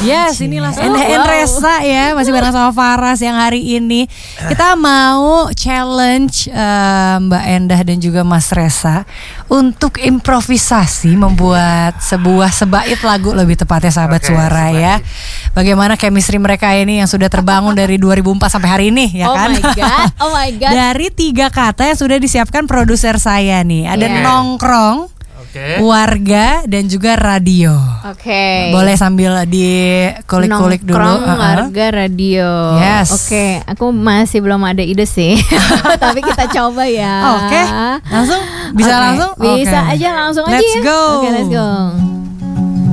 Yes, inilah Resa ya, masih bareng sama Faras yang hari ini kita mau challenge Mbak Endah dan juga Mas Resa untuk improvisasi membuat sebuah sebait lagu, lebih tepatnya sahabat suara ya. Bagaimana chemistry mereka ini yang sudah terbangun dari 2004 sampai hari ini ya kan? Oh my god. Dari 3 kata yang sudah disiapkan produser saya nih. Ada nongkrong, warga dan juga radio. Boleh sambil dikulik-kulik dulu. Nongkrong, warga, radio. Yes. Aku masih belum ada ide sih. Tapi kita coba ya. Langsung bisa langsung. Bisa aja langsung aja. Let's go. Let's go.